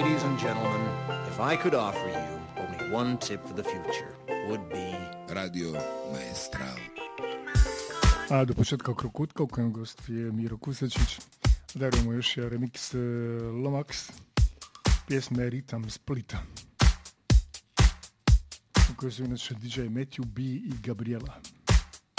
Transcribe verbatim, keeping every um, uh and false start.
Ladies and gentlemen, if I could offer you only one tip for the future, would be Radio Maestral. A do početka Krokutka u kojem gostuje Miro Kusečić. Darujemo još jedan remix Lomax pjesme Ritam Splita u kojoj su inače D J Matthew B i Gabriela.